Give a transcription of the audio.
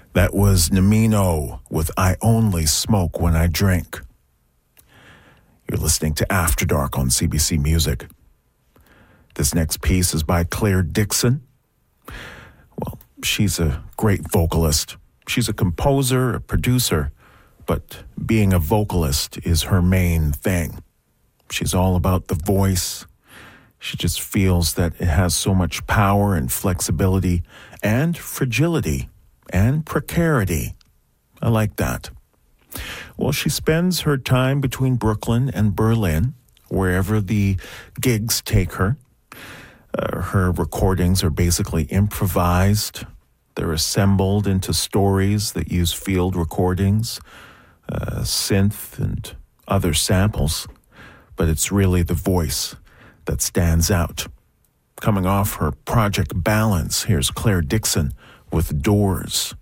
That was Namino with I Only Smoke When I Drink. You're listening to After Dark on CBC Music. This next piece is by Claire Dixon. Well, she's a great vocalist. She's a composer, a producer, but being a vocalist is her main thing. She's all about the voice. She just feels that it has so much power and flexibility and fragility and precarity. I like that. Well, she spends her time between Brooklyn and Berlin, wherever the gigs take her. Her recordings are basically improvised. They're assembled into stories that use field recordings, synth, and other samples. But it's really the voice that stands out. Coming off her project Balance, here's Claire Dixon with Doors.